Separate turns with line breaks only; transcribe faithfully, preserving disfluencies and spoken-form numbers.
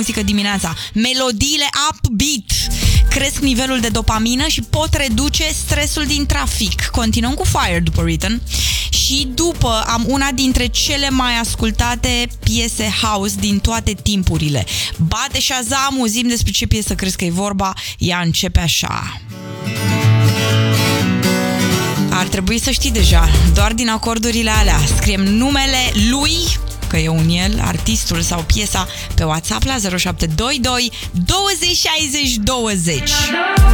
muzică dimineața. Melodiile upbeat cresc nivelul de dopamină și pot reduce stresul din trafic. Continuăm cu Fire după Written. Și după am una dintre cele mai ascultate piese house din toate timpurile. Bate Shazam, zi-mi despre ce piesă crezi că e vorba. Ea începe așa. Ar trebui să știi deja, doar din acordurile alea. Scriem numele lui, că e un el, artistul sau piesa, pe WhatsApp la zero șapte doi doi douăzeci șaizeci douăzeci.